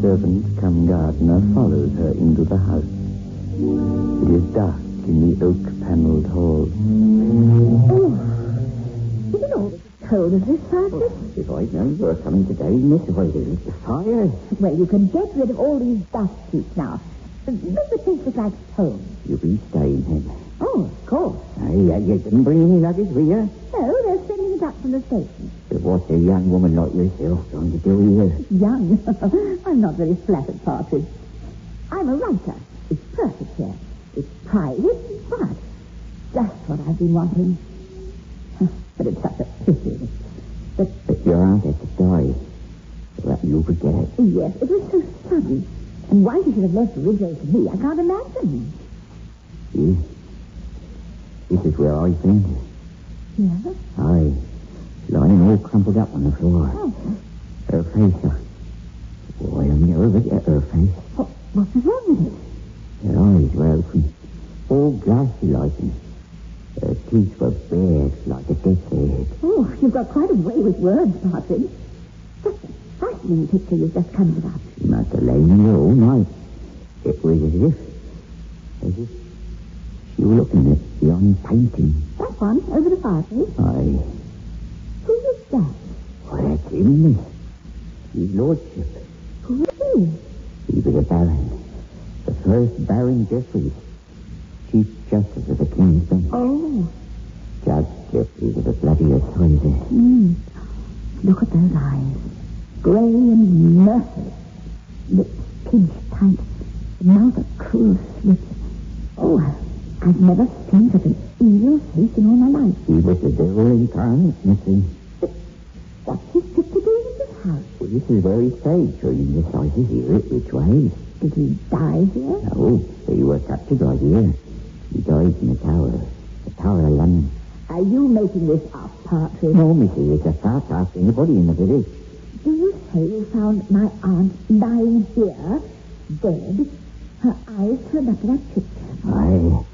servant cum gardener follows her into the house. It is dark in the oak-panelled hall. Is it all cold as this, Francis? If I'd known you were coming today, Miss, if I lit the fire. Well, you can get rid of all these dust sheets now. Make the place look like home. You'll be staying then. Oh, of course. You didn't bring any luggage with you? No, they're sending it up from the station. But what's a young woman like yourself going to do here? Young? I'm not very flattered, Partridge. I'm a writer. It's perfect here. It's private and quiet. Just what I've been wanting. But it's such a pity. But your aunt had to die. So that you could get it. Yes, it was so sudden. And why she should have left Ridgway to me, I can't imagine. Yes. This is where I found her. Yes? Aye. Lying all crumpled up on the floor. Oh. Her face. Boy, I'll never forget her face. What was wrong with it? Her eyes were open. All glassy like. Her teeth were bared like a death's head. Oh, you've got quite a way with words, Partridge. Such a frightening picture you've just conjured up. She must have lain here all night. It was as if she were looking at the painting. That one, over the fireplace? Aye. Who is that? Why, that's him, miss. His lordship. Who is he? He was a baron. The first Baron Jeffreys. Chief Justice of the King's Bench. Oh. Judge Jeffreys of the bloody assizes. Look at those eyes. Grey and merciless. Lips pinched tight. Mouth a cruel slit. Oh, I've never seen such an evil face in all my life. He was the devil incarnate, missing. What's his picture doing in this house? Well, this is where he stayed during the assizes here at Ridgway. Did he die here? No, he was captured right here. He died in the Tower of London. Are you making this up, Partridge? No, missy, it's a fact. Ask anybody in the village. Do you say you found my aunt lying here, dead, her eyes turned up to that picture? Aye.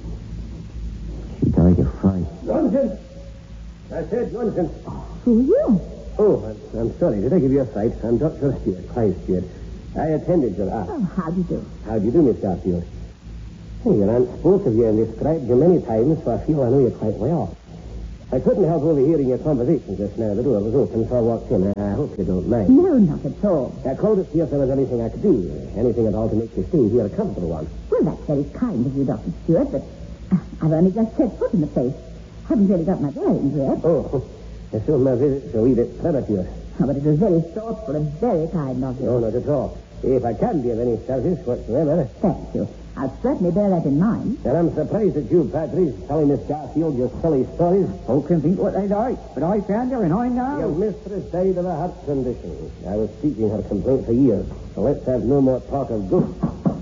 She died of fright. Nonsense! I said nonsense. Who are you? Oh, I'm sorry. Did I give you a fright? I'm Dr. Stewart, Clive Stewart. I attended your aunt. Oh, how do you do? How do you do, Miss Garfield? Hey, your aunt spoke of you and described you many times, so I feel I know you quite well. I couldn't help overhearing your conversation just now. The door was open, so I walked in. I hope you don't mind. No, not at all. I called to see if there was anything I could do. Anything at all to make you stay here a comfortable one. Well, that's very kind of you, Dr. Stewart, but I've only just set foot in the place. Haven't really got my bearings yet. Oh, I assume my visit's a wee bit premature. Oh, but it was very thoughtful and very kind of you. No, not at all. If I can be of any service whatsoever. Thank you. I'll certainly bear that in mind. And I'm surprised at you, Patrick, telling Miss Garfield your silly stories. Folk can think what they like, but I found her and I know. Your mistress died of a heart condition. I was seeking her complaint for years. So let's have no more talk of ghosts.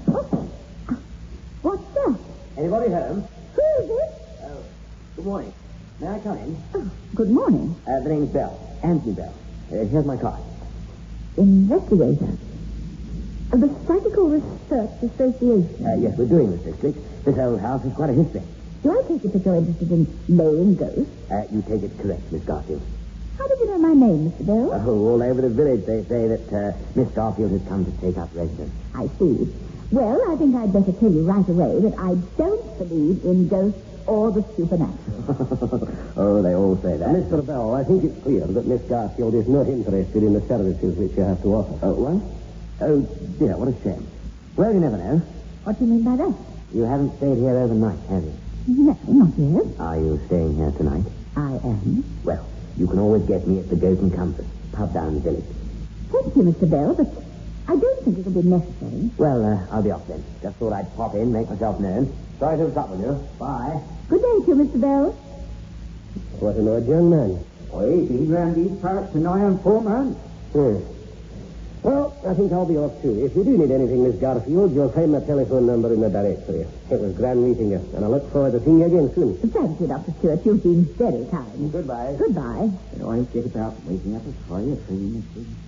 What's that? Anybody home? Who is it? Good morning. May I come in? Oh, good morning. The name's Bell. Anthony Bell. Here's my card. Investigator. The Psychical Research Association. Yes, we're doing this district. This old house has quite a history. Do I take it that you're interested in knowing ghosts? You take it correct, Miss Garfield. How did you know my name, Mr. Bell? Oh, all over the village they say that Miss Garfield has come to take up residence. I see. Well, I think I'd better tell you right away that I don't believe in ghosts or the supernatural. Oh, they all say that. Mr. Bell, I think it's clear that Miss Garfield is not interested in the services which you have to offer. Oh, what? Oh, dear, what a shame. Well, you never know. What do you mean by that? You haven't stayed here overnight, have you? No, not yet. Are you staying here tonight? I am. Well, you can always get me at the Goat and Compass, pub down the village. Thank you, Mr. Bell, but I don't think it'll be necessary. Well, I'll be off then. Just thought I'd pop in, make myself known. Sorry to have stopped with you. Bye. Good day to you, Mr. Bell. What an odd young man. Well, he's been round these parts for nigh on 4 months. Well, I think I'll be off too. If you do need anything, Miss Garfield, you'll find my telephone number in the directory. It was grand meeting you, and I look forward to seeing you again soon. Thank you, Dr. Stewart. You've been very kind. Goodbye. Goodbye. But I get about waking up at 3 or 3 in the